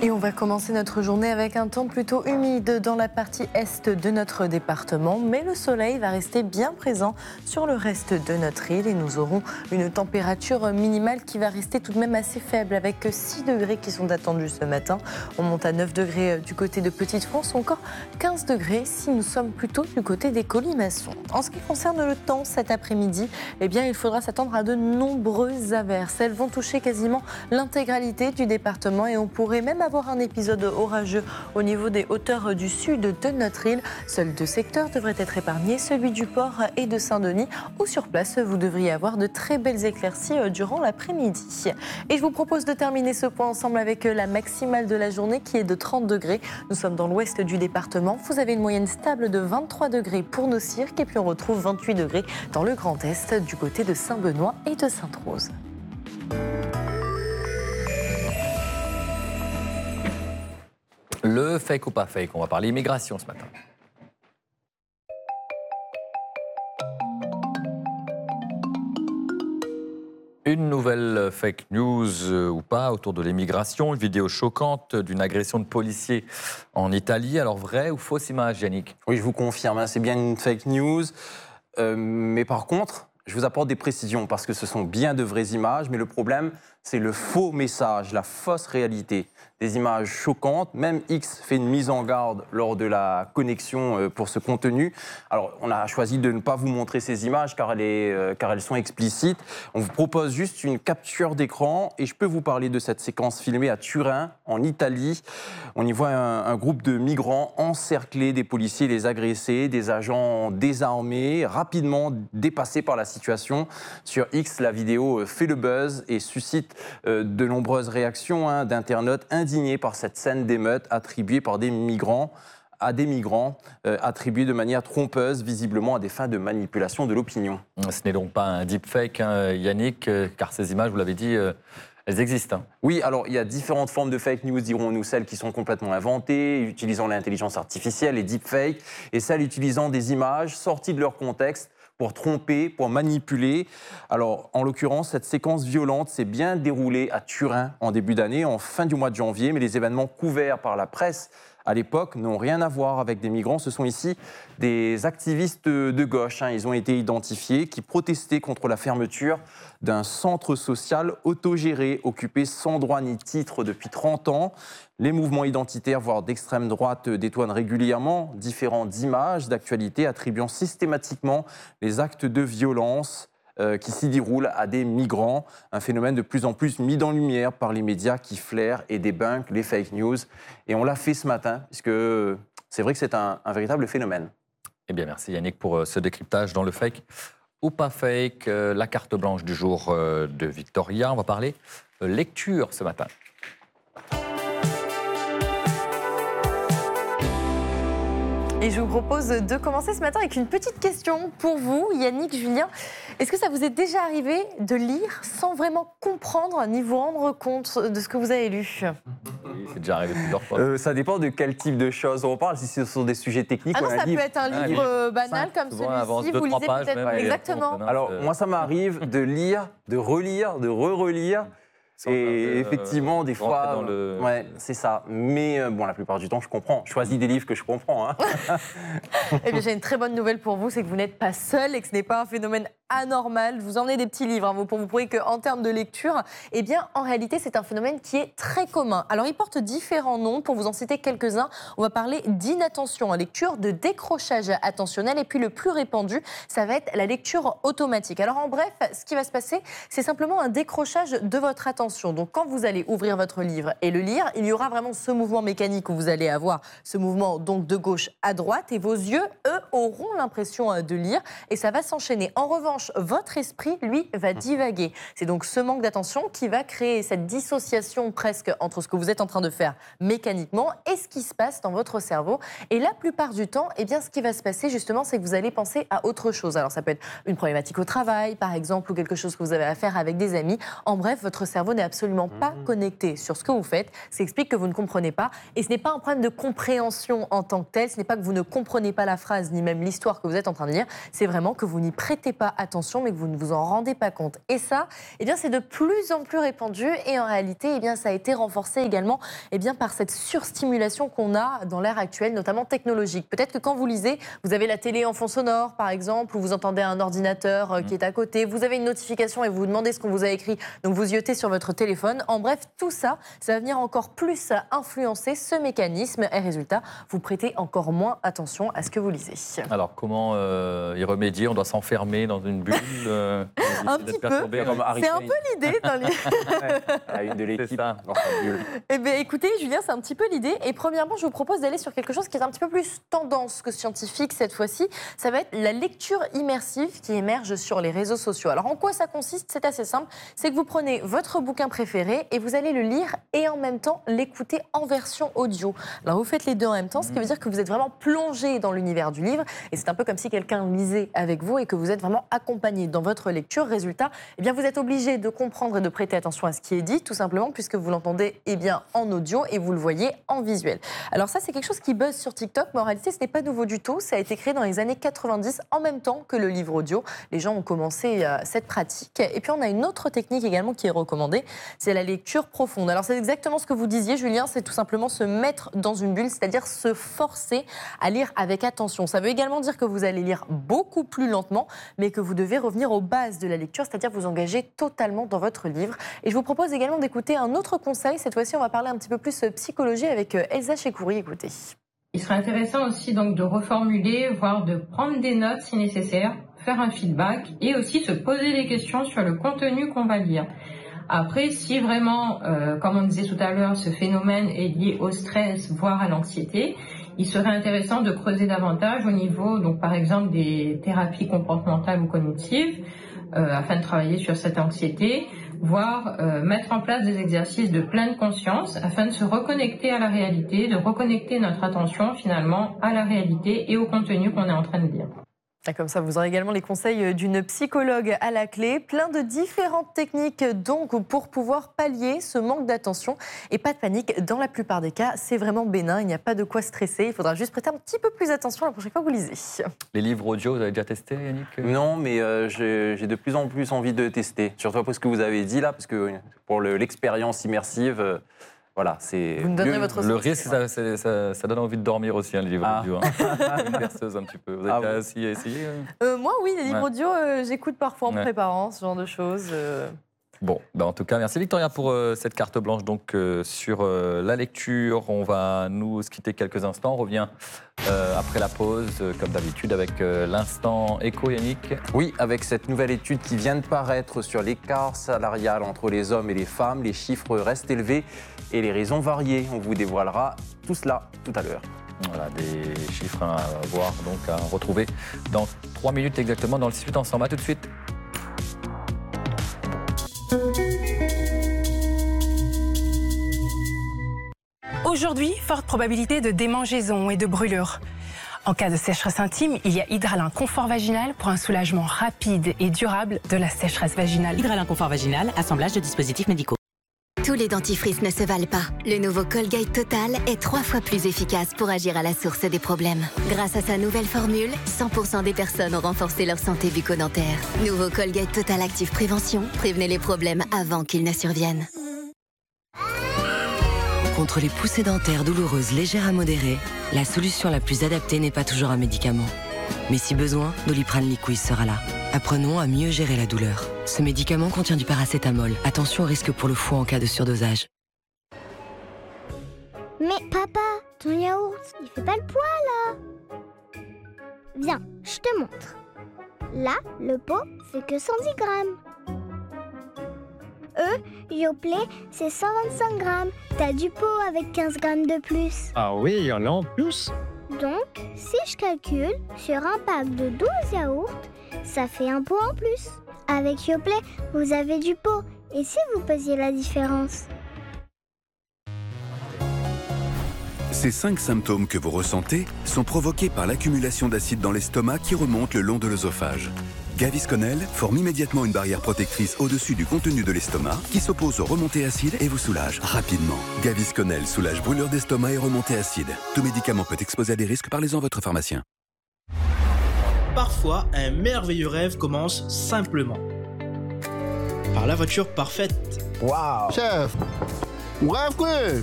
Et on va commencer notre journée avec un temps plutôt humide dans la partie est de notre département, mais le soleil va rester bien présent sur le reste de notre île et nous aurons une température minimale qui va rester tout de même assez faible avec 6 degrés qui sont attendus ce matin. On monte à 9 degrés du côté de Petite-France ou encore 15 degrés si nous sommes plutôt du côté des Colimaçons. En ce qui concerne le temps cet après-midi, eh bien, il faudra s'attendre à de nombreuses averses. Elles vont toucher quasiment l'intégralité du département et on pourrait même avoir un épisode orageux au niveau des hauteurs du sud de notre île. Seuls 2 secteurs devraient être épargnés, celui du port et de Saint-Denis, où sur place vous devriez avoir de très belles éclaircies durant l'après-midi. Et je vous propose de terminer ce point ensemble avec la maximale de la journée qui est de 30 degrés. Nous sommes dans l'ouest du département. Vous avez une moyenne stable de 23 degrés pour nos cirques et puis on retrouve 28 degrés dans le Grand Est du côté de Saint-Benoît et de Sainte-Rose. Le fake ou pas fake, on va parler immigration ce matin. Une nouvelle fake news ou pas autour de l'immigration, une vidéo choquante d'une agression de policiers en Italie. Alors vraie ou fausse image, Yannick? Oui, je vous confirme, c'est bien une fake news. Mais par contre, je vous apporte des précisions parce que ce sont bien de vraies images, mais le problème, c'est le faux message, la fausse réalité. Des images choquantes, même X fait une mise en garde lors de la connexion pour ce contenu. Alors, on a choisi de ne pas vous montrer ces images car elles sont explicites. On vous propose juste une capture d'écran et je peux vous parler de cette séquence filmée à Turin, en Italie. On y voit un groupe de migrants encercler des policiers, les agresser, des agents désarmés, rapidement dépassés par la situation. Sur X, la vidéo fait le buzz et suscite de nombreuses réactions d'internautes indignés par cette scène d'émeute attribuée par des migrants à des migrants, attribuée de manière trompeuse, visiblement à des fins de manipulation de l'opinion. Ce n'est donc pas un deepfake, Yannick, car ces images, vous l'avez dit, elles existent. Oui, alors il y a différentes formes de fake news, dirons-nous, celles qui sont complètement inventées, utilisant l'intelligence artificielle, les deepfakes, et celles utilisant des images sorties de leur contexte, pour tromper, pour manipuler. Alors, en l'occurrence, cette séquence violente s'est bien déroulée à Turin en début d'année, en fin du mois de janvier, mais les événements couverts par la presse à l'époque n'ont rien à voir avec des migrants. Ce sont ici des activistes de gauche, ils ont été identifiés, qui protestaient contre la fermeture d'un centre social autogéré, occupé sans droit ni titre depuis 30 ans. Les mouvements identitaires, voire d'extrême droite, détournent régulièrement différentes images d'actualité attribuant systématiquement les actes de violence qui s'y déroulent à des migrants. Un phénomène de plus en plus mis en lumière par les médias qui flairent et débunkent les fake news. Et on l'a fait ce matin, puisque c'est vrai que c'est un véritable phénomène. Eh bien, merci Yannick pour ce décryptage dans le fake ou pas fake. La carte blanche du jour de Victoria. On va parler lecture ce matin. Et je vous propose de commencer ce matin avec une petite question pour vous, Yannick, Julien. Est-ce que ça vous est déjà arrivé de lire sans vraiment comprendre ni vous rendre compte de ce que vous avez lu? Oui, c'est déjà arrivé plusieurs fois. Ça dépend de quel type de choses on parle. Si ce sont des sujets techniques, ah non, ça livre. peut être un livre banal comme celui-ci. Vous lisez peut-être exactement. Alors moi, ça m'arrive de lire, de relire, de re-relire. Et effectivement, des fois, ouais, c'est ça. Mais bon, la plupart du temps, je comprends. Je choisis des livres que je comprends. Eh bien, j'ai une très bonne nouvelle pour vous, c'est que vous n'êtes pas seul et que ce n'est pas un phénomène anormal. Je vous emmenez des petits livres pour vous prouver qu'en termes de lecture, eh bien, en réalité, c'est un phénomène qui est très commun. Alors, il porte différents noms. Pour vous en citer quelques-uns, on va parler d'inattention en lecture, de décrochage attentionnel. Et puis, le plus répandu, ça va être la lecture automatique. Alors, en bref, ce qui va se passer, c'est simplement un décrochage de votre attention. Donc, quand vous allez ouvrir votre livre et le lire, il y aura vraiment ce mouvement mécanique où vous allez avoir ce mouvement donc de gauche à droite et vos yeux, eux, auront l'impression de lire et ça va s'enchaîner. En revanche, votre esprit, lui, va divaguer. C'est donc ce manque d'attention qui va créer cette dissociation presque entre ce que vous êtes en train de faire mécaniquement et ce qui se passe dans votre cerveau. Et la plupart du temps, eh bien, ce qui va se passer justement, c'est que vous allez penser à autre chose. Alors, ça peut être une problématique au travail, par exemple, ou quelque chose que vous avez à faire avec des amis. En bref, votre cerveau n'est absolument pas connecté sur ce que vous faites. Ça explique que vous ne comprenez pas. Et ce n'est pas un problème de compréhension en tant que tel. Ce n'est pas que vous ne comprenez pas la phrase, ni même l'histoire que vous êtes en train de lire. C'est vraiment que vous n'y prêtez pas attention, mais que vous ne vous en rendez pas compte. Et ça, eh bien, c'est de plus en plus répandu. Et en réalité, eh bien, ça a été renforcé également par cette surstimulation qu'on a dans l'ère actuelle, notamment technologique. Peut-être que quand vous lisez, vous avez la télé en fond sonore, par exemple, ou vous entendez un ordinateur qui est à côté, vous avez une notification et vous vous demandez ce qu'on vous a écrit, donc vous yotez sur votre téléphone. En bref, tout ça, ça va venir encore plus influencer ce mécanisme. Et résultat, vous prêtez encore moins attention à ce que vous lisez. Alors, comment y remédier? On doit s'enfermer dans une bulle un petit peu. C'est un peu l'idée dans les... une de l'équipe dans sa bulle. Eh bien, écoutez, Julien, c'est un petit peu l'idée. Et premièrement, je vous propose d'aller sur quelque chose qui est un petit peu plus tendance que scientifique cette fois-ci. Ça va être la lecture immersive qui émerge sur les réseaux sociaux. Alors, en quoi ça consiste? C'est assez simple. C'est que vous prenez votre bouquin préféré et vous allez le lire et en même temps l'écouter en version audio. Alors, vous faites les deux en même temps, ce qui veut dire que vous êtes vraiment plongé dans l'univers du livre. Et c'est un peu comme si quelqu'un lisait avec vous et que vous êtes vraiment accompagné dans votre lecture. Résultat, eh bien, vous êtes obligé de comprendre et de prêter attention à ce qui est dit, tout simplement, puisque vous l'entendez en audio et vous le voyez en visuel. Alors ça, c'est quelque chose qui buzz sur TikTok, mais en réalité, ce n'est pas nouveau du tout. Ça a été créé dans les années 90, en même temps que le livre audio. Les gens ont commencé cette pratique. Et puis, on a une autre technique également qui est recommandée, c'est la lecture profonde. Alors, c'est exactement ce que vous disiez, Julien, c'est tout simplement se mettre dans une bulle, c'est-à-dire se forcer à lire avec attention. Ça veut également dire que vous allez lire beaucoup plus lentement, mais que vous devez revenir aux bases de la lecture, c'est-à-dire vous engager totalement dans votre livre. Et je vous propose également d'écouter un autre conseil. Cette fois-ci, on va parler un petit peu plus psychologie avec Elsa Chekouri. Écoutez. Il serait intéressant aussi donc de reformuler, voire de prendre des notes si nécessaire, faire un feedback et aussi se poser des questions sur le contenu qu'on va lire. Après, si vraiment, comme on disait tout à l'heure, ce phénomène est lié au stress, voire à l'anxiété, il serait intéressant de creuser davantage au niveau, donc par exemple, des thérapies comportementales ou cognitives, afin de travailler sur cette anxiété, voire mettre en place des exercices de pleine conscience afin de se reconnecter à la réalité, de reconnecter notre attention finalement à la réalité et au contenu qu'on est en train de lire. Comme ça, vous aurez également les conseils d'une psychologue à la clé. Plein de différentes techniques donc pour pouvoir pallier ce manque d'attention. Et pas de panique, dans la plupart des cas, c'est vraiment bénin. Il n'y a pas de quoi stresser. Il faudra juste prêter un petit peu plus attention la prochaine fois que vous lisez. Les livres audio, vous avez déjà testé, Yannick? Non, mais j'ai de plus en plus envie de tester. Surtout après ce que vous avez dit là, parce que pour l'expérience immersive... Voilà, c'est vous me donnerez votre le risque, ça donne envie de dormir aussi, le livre audio. Une berceuse un petit peu. Vous avez déjà essayé Moi, oui, les livres audio, j'écoute parfois en préparant ce genre de choses. Bon, en tout cas, merci Victoria pour cette carte blanche donc, sur la lecture. On va nous se quitter quelques instants. On revient après la pause, comme d'habitude, avec l'instant écho, Yannick. Oui, avec cette nouvelle étude qui vient de paraître sur l'écart salarial entre les hommes et les femmes. Les chiffres restent élevés et les raisons variées. On vous dévoilera tout cela tout à l'heure. Voilà, des chiffres à voir, donc à retrouver dans 3 minutes exactement dans le 6-8 ensemble. À tout de suite. Aujourd'hui, forte probabilité de démangeaison et de brûlure. En cas de sécheresse intime, il y a Hydralin Confort Vaginal pour un soulagement rapide et durable de la sécheresse vaginale. Hydralin Confort Vaginal, assemblage de dispositifs médicaux. Tous les dentifrices ne se valent pas. Le nouveau Colgate Total est 3 fois plus efficace pour agir à la source des problèmes. Grâce à sa nouvelle formule, 100% des personnes ont renforcé leur santé bucco-dentaire. Nouveau Colgate Total Active Prévention, prévenez les problèmes avant qu'ils ne surviennent. Contre les poussées dentaires douloureuses légères à modérées, la solution la plus adaptée n'est pas toujours un médicament. Mais si besoin, Doliprane Liquid sera là. Apprenons à mieux gérer la douleur. Ce médicament contient du paracétamol. Attention au risque pour le foie en cas de surdosage. Mais papa, ton yaourt, il fait pas le poids là. Viens, je te montre. Là, le pot fait que 110 grammes. Yoplait, c'est 125 grammes. T'as du pot avec 15 grammes de plus. Ah oui, il y en a en plus. Donc, si je calcule, sur un pack de 12 yaourts, ça fait un pot en plus. Avec Yoplait, vous avez du pot. Et si vous pesiez la différence? Ces 5 symptômes que vous ressentez sont provoqués par l'accumulation d'acide dans l'estomac qui remonte le long de l'œsophage. Gavisconel forme immédiatement une barrière protectrice au-dessus du contenu de l'estomac qui s'oppose aux remontées acides et vous soulage rapidement. Gavisconel soulage brûlure d'estomac et remontées acides. Tout médicament peut exposer à des risques, parlez-en à votre pharmacien. parfois un merveilleux rêve commence simplement par la voiture parfaite. Waouh! Chef, rêve quoi?